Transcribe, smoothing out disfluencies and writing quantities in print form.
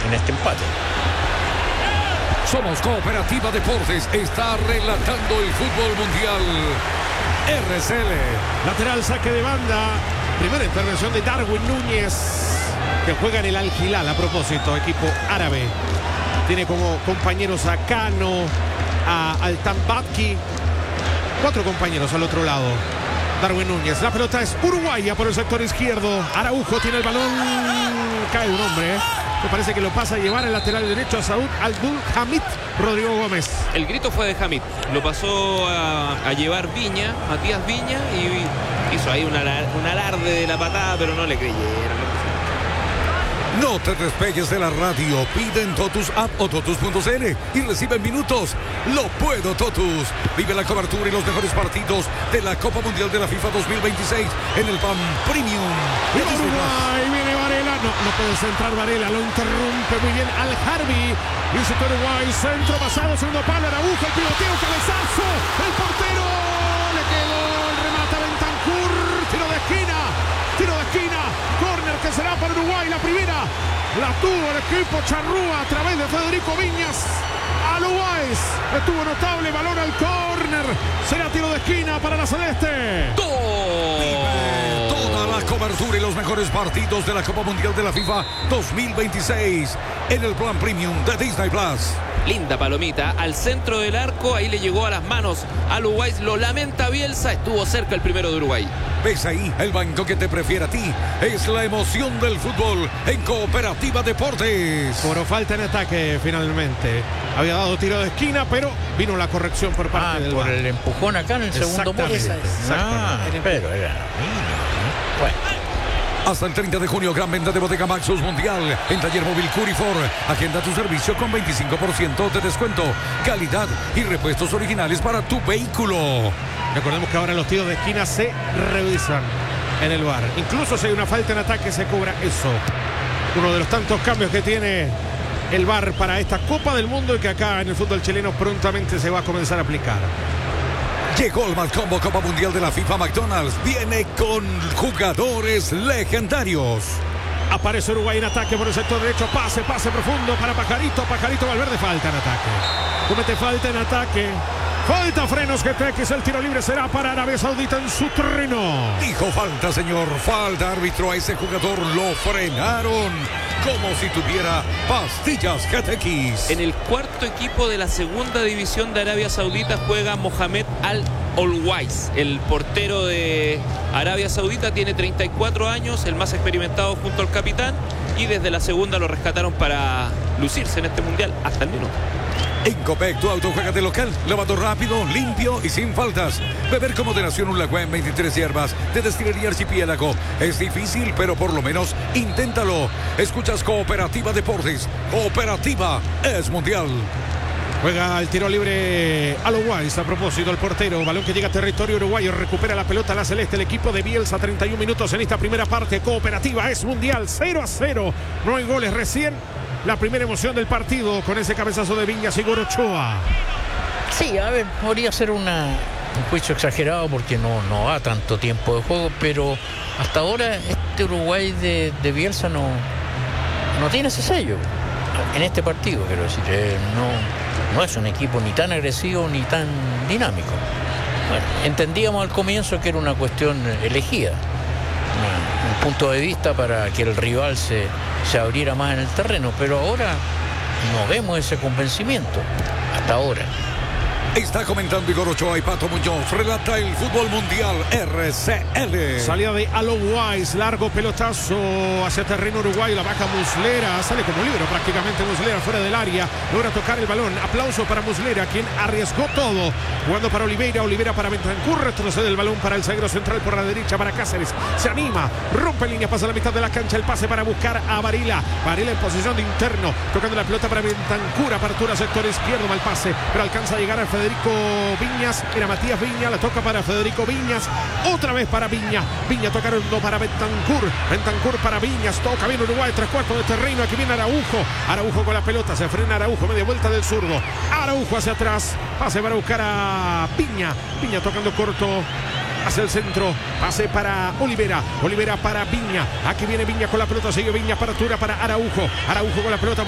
en este empate. Somos Cooperativa Deportes, está relatando el fútbol mundial. RCL. Lateral, saque de banda. Primera intervención de Darwin Núñez, que juega en el Al Hilal a propósito, equipo árabe. Tiene como compañeros a Cano, a Altambatki. 4 compañeros al otro lado. Darwin Núñez. La pelota es uruguaya por el sector izquierdo. Araujo tiene el balón. Cae un hombre. Me parece que lo pasa a llevar el lateral derecho a Saúd Abdul Hamid Rodrigo Gómez. El grito fue de Hamid. Lo pasó a llevar Viña, Matías Viña, y hizo ahí un alarde de la patada, pero no le creyeron. No te despegues de la radio. Pide en Totus App o Totus.cl y recibe en minutos. Lo puedo, Totus. Vive la cobertura y los mejores partidos de la Copa Mundial de la FIFA 2026 en el PAN Premium. Uruguay, viene Varela. No puede centrar Varela. Lo interrumpe muy bien Al Harbi. Visita Uruguay. Centro pasado, segundo palo. Araujo, el piloteo, cabezazo. El portero. Le quedó el remate a Bentancur. Tiro de esquina. Tiro de esquina. Córner que será para Uruguay. La primera la tuvo el equipo charrúa a través de Federico Viñas. Alois estuvo notable. Balón al córner. Será tiro de esquina para la celeste. Vive toda la cobertura y los mejores partidos de la Copa Mundial de la FIFA 2026 en el plan Premium de Disney Plus. Linda palomita al centro del arco, ahí le llegó a las manos al Uruguay. Lo lamenta Bielsa, estuvo cerca el primero de Uruguay. ¿Ves ahí el banco que te prefiere a ti? Es la emoción del fútbol en Cooperativa Deportes. Cobró falta en ataque finalmente. Había dado tiro de esquina, pero vino la corrección por parte del por VAR. el empujón acá en el segundo poste. Pero era bueno. Hasta el 30 de junio, gran venta de Bodega Maxus Mundial en Taller Móvil Curifor. Agenda tu servicio con 25% de descuento, calidad y repuestos originales para tu vehículo. Recordemos que ahora los tiros de esquina se revisan en el VAR. Incluso si hay una falta en ataque se cobra eso. Uno de los tantos cambios que tiene el VAR para esta Copa del Mundo y que acá en el fútbol chileno prontamente se va a comenzar a aplicar. Llegó el Más Combo Copa Mundial de la FIFA. McDonald's viene con jugadores legendarios. Aparece Uruguay en ataque por el sector derecho. Pase profundo para Pajarito. Pajarito Valverde, falta en ataque. Comete falta en ataque. Falta Frenos GTX. El tiro libre será para Arabia Saudita en su terreno. Dijo falta, señor. Falta, árbitro. A ese jugador lo frenaron como si tuviera pastillas GTX. En el cuarto equipo de la segunda división de Arabia Saudita juega Mohamed Al-Olwais. El portero de Arabia Saudita tiene 34 años, el más experimentado junto al capitán, y desde la segunda lo rescataron para lucirse en este mundial hasta el minuto. En Copec, tu auto juega de local, lavado rápido, limpio y sin faltas. Beber con moderación un Lagua en 23 hierbas de Destilería Archipiélago. Es difícil, pero por lo menos inténtalo. Escuchas Cooperativa Deportes. Cooperativa es mundial. Juega el tiro libre a Uruguay. A propósito, el portero, balón que llega a territorio uruguayo, recupera la pelota la celeste, el equipo de Bielsa. 31 minutos en esta primera parte. Cooperativa es mundial, 0-0. No hay goles recién. La primera emoción del partido con ese cabezazo de Viñas y Gorochoa. Sí, a ver, podría ser un juicio exagerado porque no da tanto tiempo de juego, pero hasta ahora este Uruguay de Bielsa no tiene ese sello en este partido, quiero decir. No es un equipo ni tan agresivo ni tan dinámico. Bueno, entendíamos al comienzo que era una cuestión elegida, un punto de vista para que el rival se abriera más en el terreno, pero ahora no vemos ese convencimiento hasta ahora. Está comentando Igor Ochoa y Pato Muñoz. Relata el fútbol mundial RCL. Salida de Alois, largo pelotazo hacia terreno uruguayo, la baja Muslera, sale como libre prácticamente Muslera fuera del área, logra tocar el balón. Aplauso para Muslera, quien arriesgó todo, jugando para Oliveira para Bentancur, retrocede el balón para el zaguero central por la derecha para Cáceres, se anima, rompe línea, pasa a la mitad de la cancha, el pase para buscar a Varela en posición de interno, tocando la pelota para Bentancur, apertura sector izquierdo, mal pase, pero alcanza a llegar a Federico Viñas, era Matías Viña, la toca para Federico Viñas, otra vez para Viña tocaron para Bentancur para Viñas, toca bien Uruguay, 3/4 de terreno, aquí viene Araujo con la pelota, se frena Araujo, media vuelta del zurdo, Araujo hacia atrás, pase para buscar a Viña tocando corto hacia el centro, pase para Oliveira para Viña, aquí viene Viña con la pelota, sigue Viña, apertura para Araujo con la pelota.